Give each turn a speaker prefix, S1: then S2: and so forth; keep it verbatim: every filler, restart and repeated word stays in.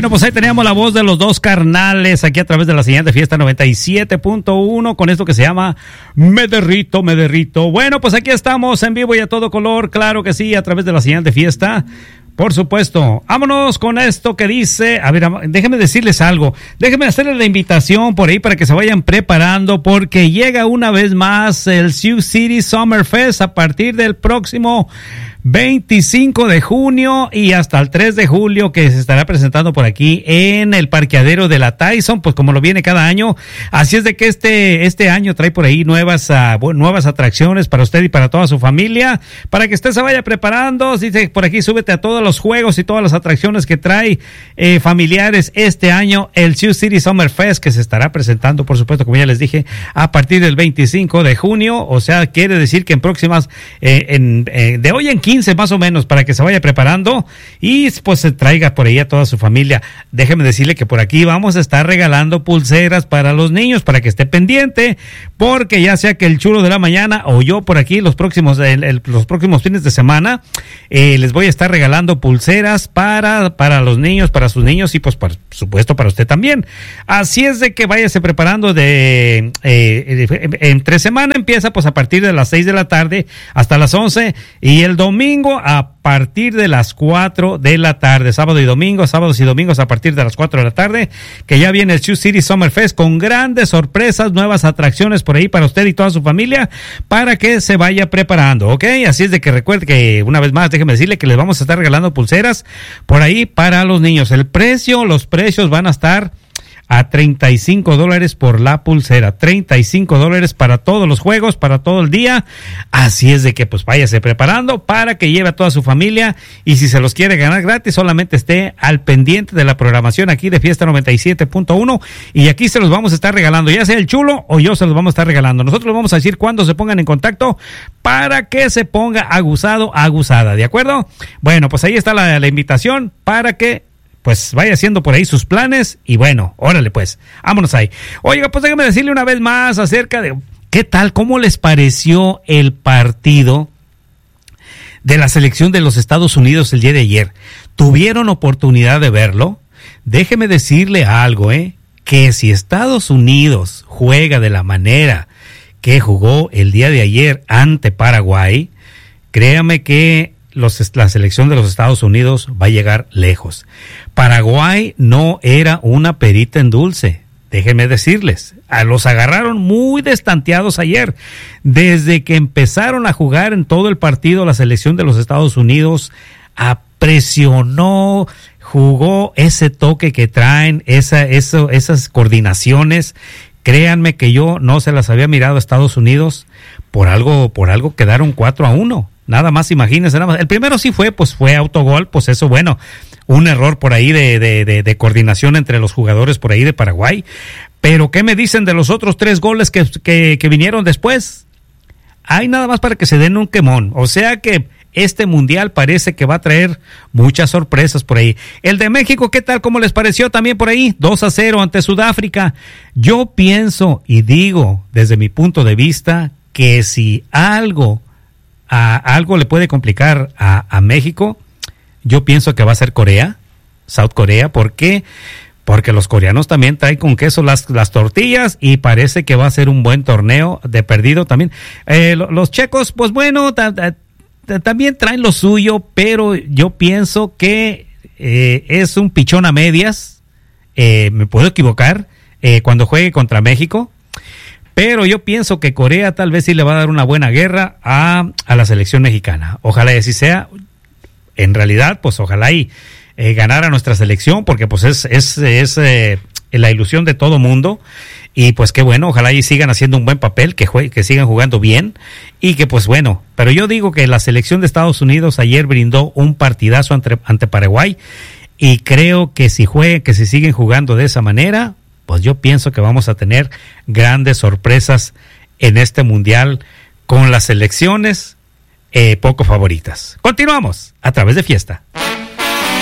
S1: Bueno, pues ahí teníamos la voz de los dos carnales aquí a través de la señal de Fiesta noventa y siete punto uno con esto que se llama Me Derrito, Me Derrito. Bueno, pues aquí estamos en vivo y a todo color, claro que sí, a través de la señal de Fiesta. Por supuesto, vámonos con esto que dice, a ver, déjenme decirles algo, déjenme hacerles la invitación por ahí para que se vayan preparando porque llega una vez más el Sioux City Summer Fest a partir del próximo veinticinco de junio y hasta el tres de julio, que se estará presentando por aquí en el parqueadero de la Tyson, pues como lo viene cada año. Así es de que este este año trae por ahí nuevas uh, bueno, nuevas atracciones para usted y para toda su familia, para que usted se vaya preparando. Dice por aquí, súbete a todos los juegos y todas las atracciones que trae eh, familiares este año el Sioux City Summer Fest, que se estará presentando, por supuesto, como ya les dije, a partir del veinticinco de junio. O sea, quiere decir que en próximas eh, en, eh, de hoy en quince más o menos, para que se vaya preparando y pues se traiga por ahí a toda su familia. Déjeme decirle que por aquí vamos a estar regalando pulseras para los niños, para que esté pendiente, porque ya sea que el chulo de la mañana o yo por aquí los próximos el, el, los próximos fines de semana eh, les voy a estar regalando pulseras para, para los niños, para sus niños y pues por supuesto para usted también. Así es de que váyase preparando de eh, entre semana empieza pues a partir de las seis de la tarde hasta las once y el domingo a partir de las cuatro de la tarde, sábado y domingo, sábados y domingos a partir de las cuatro de la tarde, que ya viene el Sioux City Summer Fest con grandes sorpresas, nuevas atracciones por ahí para usted y toda su familia, para que se vaya preparando, ¿ok? Así es de que recuerde que una vez más, déjeme decirle que les vamos a estar regalando pulseras por ahí para los niños. El precio, los precios van a estar a treinta y cinco dólares por la pulsera, treinta y cinco dólares para todos los juegos, para todo el día. Así es de que pues váyase preparando para que lleve a toda su familia y si se los quiere ganar gratis, solamente esté al pendiente de la programación aquí de Fiesta noventa y siete punto uno y aquí se los vamos a estar regalando, ya sea el chulo o yo se los vamos a estar regalando. Nosotros les vamos a decir cuándo se pongan en contacto para que se ponga aguzado, aguzada, ¿de acuerdo? Bueno, pues ahí está la, la invitación para que pues vaya haciendo por ahí sus planes y bueno, órale pues, vámonos ahí. Oiga, pues déjame decirle una vez más acerca de qué tal, cómo les pareció el partido de la selección de los Estados Unidos el día de ayer. ¿Tuvieron oportunidad de verlo? Déjeme decirle algo, ¿eh? Que si Estados Unidos juega de la manera que jugó el día de ayer ante Paraguay, créame que Los, la selección de los Estados Unidos va a llegar lejos. Paraguay no era una perita en dulce, déjenme decirles. A los agarraron muy destanteados ayer. Desde que empezaron a jugar en todo el partido, la selección de los Estados Unidos presionó, jugó ese toque que traen, esa, eso, esas coordinaciones. Créanme que yo no se las había mirado a Estados Unidos. Por algo, por algo quedaron cuatro a uno. Nada más, imagínense, nada más. El primero sí fue, pues fue autogol, pues eso, bueno, un error por ahí de, de, de, de coordinación entre los jugadores por ahí de Paraguay. Pero, ¿qué me dicen de los otros tres goles que, que, que vinieron después? Hay nada más para que se den un quemón. O sea que este mundial parece que va a traer muchas sorpresas por ahí. El de México, ¿qué tal? ¿Cómo les pareció también por ahí? dos a cero ante Sudáfrica. Yo pienso y digo, desde mi punto de vista, que si algo... A algo le puede complicar a, a México, yo pienso que va a ser Corea, South Korea. ¿Por qué? Porque los coreanos también traen con queso las, las tortillas y parece que va a ser un buen torneo de perdido también. Eh, los checos, pues bueno, ta, ta, ta, también traen lo suyo, pero yo pienso que eh, es un pichón a medias, eh, me puedo equivocar, eh, cuando juegue contra México. Pero yo pienso que Corea tal vez sí le va a dar una buena guerra a, a la selección mexicana. Ojalá y así sea. En realidad, pues ojalá y eh, ganara nuestra selección, porque pues es, es, es eh, la ilusión de todo mundo. Y pues qué bueno, ojalá y sigan haciendo un buen papel, que, jue- que sigan jugando bien. Y que pues bueno, pero yo digo que la selección de Estados Unidos ayer brindó un partidazo ante, ante Paraguay. Y creo que si jueguen, que si siguen jugando de esa manera, pues yo pienso que vamos a tener grandes sorpresas en este mundial con las selecciones eh, poco favoritas. Continuamos a través de Fiesta.